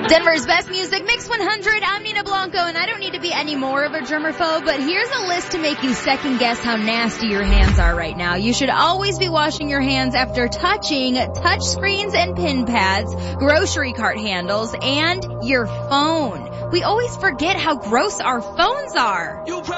Denver's best music, Mix 100. I'm Nina Blanco, and I don't need to be any more of a germaphobe, but here's a list to make you second guess how nasty your hands are right now. You should always be washing your hands after touching touch screens and pin pads, grocery cart handles, and your phone. We always forget how gross our phones are.